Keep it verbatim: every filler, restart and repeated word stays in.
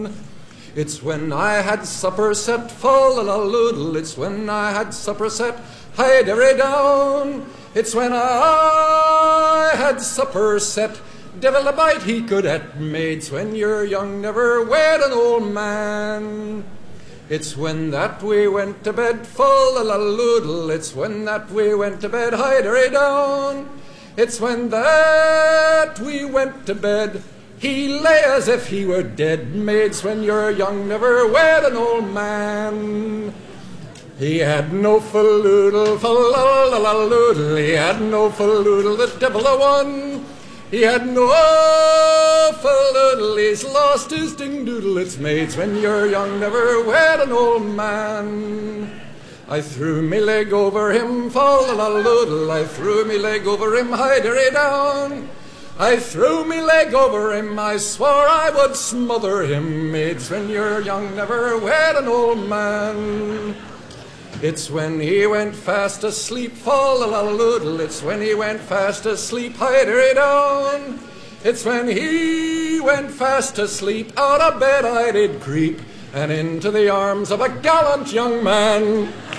It's when I had supper set, fall-a-la-loodle. It's when I had supper set, hide-a-ray-down. It's when I had supper set, devil a bite he could at maids. When you're young, never wed an old man. It's when that we went to bed, fall-a-la-loodle. It's when that we went to bed, hide-a-ray-down. It's when that we went to bed, he lay as if he were dead. Maids, when you're young, never wed an old man. He had no falloodle, fall-a-la-la-loodle. He had no falloodle, the devil a one. He had no falloodle, he's lost his ding-doodle. It's maids, when you're young, never wed an old man. I threw me leg over him, fall-a-la-loodle. I threw me leg over him, hide-a-ray-down. I threw me leg over him, I swore I would smother him. Maids, when you're young, never wed an old man. It's when he went fast asleep, fall-a-la-loodle. It's when he went fast asleep, hide-a-ray-down. It's when he went fast asleep, out of bed I did creep, and into the arms of a gallant young man.